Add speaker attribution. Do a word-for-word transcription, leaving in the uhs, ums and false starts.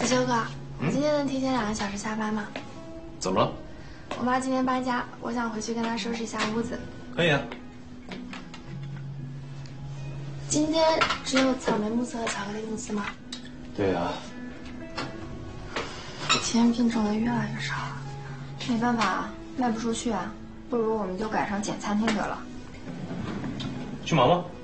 Speaker 1: 修哥，你今天能提前两个小时下班吗？
Speaker 2: 怎么了？
Speaker 1: 我妈今天搬家，我想回去跟她收拾一下屋子。
Speaker 2: 可以啊。
Speaker 1: 今天只有草莓慕斯和巧克力慕斯吗？
Speaker 2: 对啊。
Speaker 1: 甜品种类越来越少了，
Speaker 3: 没办法啊，卖不出去啊，不如我们就改成简餐厅得了。
Speaker 2: 去忙吧。